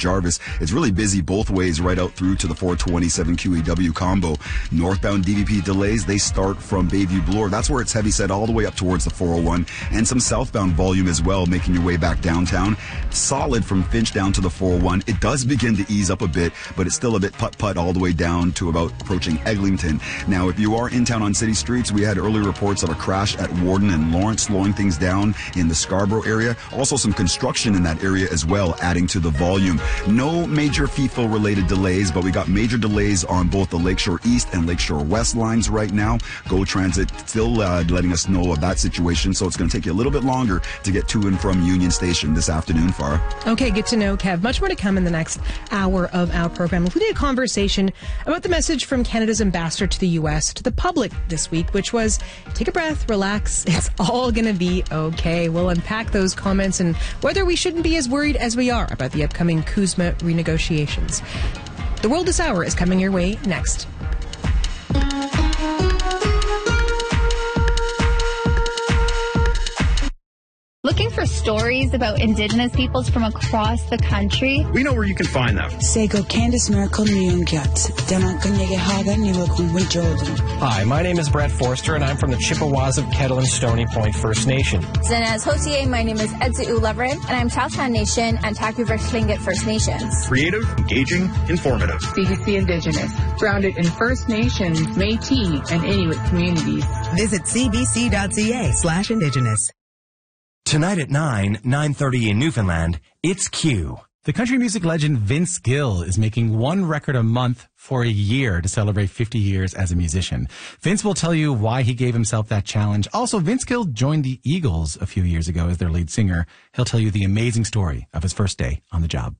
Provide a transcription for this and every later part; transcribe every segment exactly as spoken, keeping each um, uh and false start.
Jarvis. It's really busy both ways right out through to the four twenty-seven Q E W combo. Northbound D V P delays, they start from Bayview Bloor. That's where it's heavy set all the way up towards the four oh one, and some southbound volume as well, making your way back downtown. Solid from Finch down to the four oh one. It does begin to ease up a bit, but it's still a bit putt-putt all the way down to about approaching Eglinton. Now, if you are in town on city streets, we had early reports of a crash at Warden and Lawrence, slowing things down in the Scarborough area. Also some construction in that area as well, adding to the volume. No major FIFO-related delays, but we got major delays on both the Lakeshore East and Lakeshore West lines right now. Go Transit still uh, letting us know of that situation, so it's going to take you a little bit longer to get to and from Union Station this afternoon, Farah. Okay, good to know, Kev. Much more to come in the next hour of our program, including a conversation about the message from Canada's ambassador to the U S to the public this week, which was, take a breath, relax, it's all going to be okay. We'll unpack those comments and whether we shouldn't be as worried as we are about the upcoming CUSMA renegotiations. The World This Hour is coming your way next. Looking for stories about Indigenous peoples from across the country? We know where you can find them. Hi, my name is Brett Forster, and I'm from the Chippewas of Kettle and Stony Point First Nation. Zinaz Hotier, my name is Edzu Leverin, and I'm Tahltan Nation and Taku-River Tlingit First Nations. Creative, engaging, informative. C B C Indigenous, grounded in First Nations, Métis, and Inuit communities. Visit cbc.ca slash Indigenous. Tonight at nine, nine thirty in Newfoundland, it's Q. The country music legend Vince Gill is making one record a month for a year to celebrate fifty years as a musician. Vince will tell you why he gave himself that challenge. Also, Vince Gill joined the Eagles a few years ago as their lead singer. He'll tell you the amazing story of his first day on the job.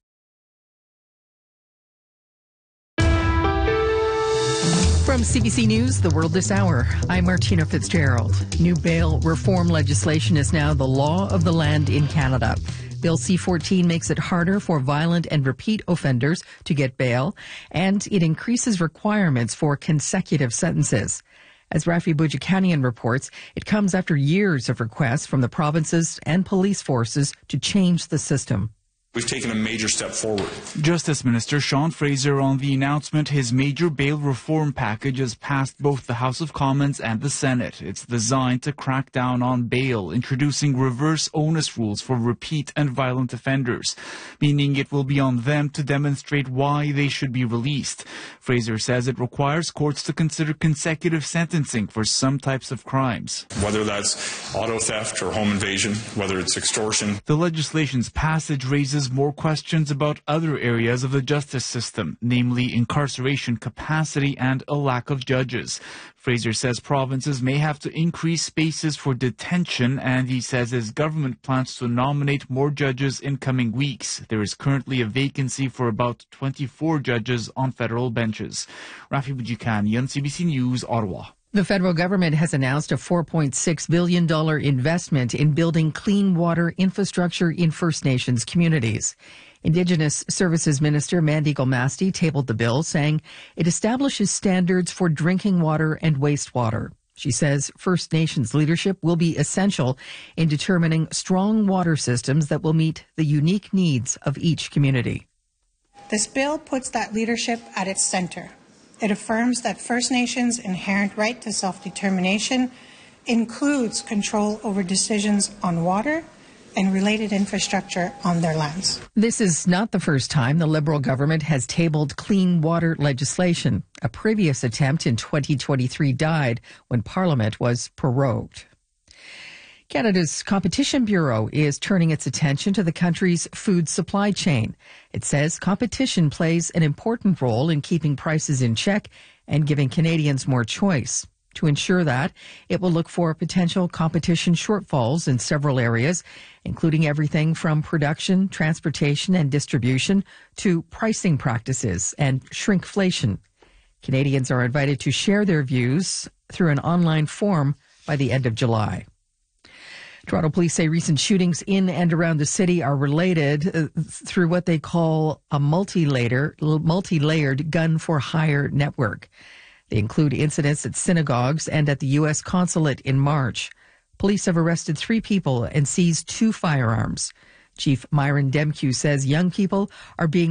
From C B C News, The World This Hour, I'm Martina Fitzgerald. New bail reform legislation is now the law of the land in Canada. Bill C fourteen makes it harder for violent and repeat offenders to get bail, and it increases requirements for consecutive sentences. As Rafi Boudjikanian reports, it comes after years of requests from the provinces and police forces to change the system. We've taken a major step forward. Justice Minister Sean Fraser on the announcement his major bail reform package has passed both the House of Commons and the Senate. It's designed to crack down on bail, introducing reverse onus rules for repeat and violent offenders, meaning it will be on them to demonstrate why they should be released. Fraser says it requires courts to consider consecutive sentencing for some types of crimes. Whether that's auto theft or home invasion, whether it's extortion. The legislation's passage raises more questions about other areas of the justice system, namely incarceration capacity and a lack of judges. Fraser says provinces may have to increase spaces for detention, and he says his government plans to nominate more judges in coming weeks. There is currently a vacancy for about twenty-four judges on federal benches. Rafi Boudjikanian, C B C News, Ottawa. The federal government has announced a four point six billion dollars investment in building clean water infrastructure in First Nations communities. Indigenous Services Minister Mandy Golmasti tabled the bill, saying it establishes standards for drinking water and wastewater. She says First Nations leadership will be essential in determining strong water systems that will meet the unique needs of each community. This bill puts that leadership at its center. It affirms that First Nations' inherent right to self-determination includes control over decisions on water and related infrastructure on their lands. This is not the first time the Liberal government has tabled clean water legislation. A previous attempt in twenty twenty-three died when Parliament was prorogued. Canada's Competition Bureau is turning its attention to the country's food supply chain. It says competition plays an important role in keeping prices in check and giving Canadians more choice. To ensure that, it will look for potential competition shortfalls in several areas, including everything from production, transportation, and distribution to pricing practices and shrinkflation. Canadians are invited to share their views through an online form by the end of July. Toronto police say recent shootings in and around the city are related uh, through what they call a multi-layer, multi-layered gun-for-hire network. They include incidents at synagogues and at the U S consulate in March. Police have arrested three people and seized two firearms. Chief Myron Demkew says young people are being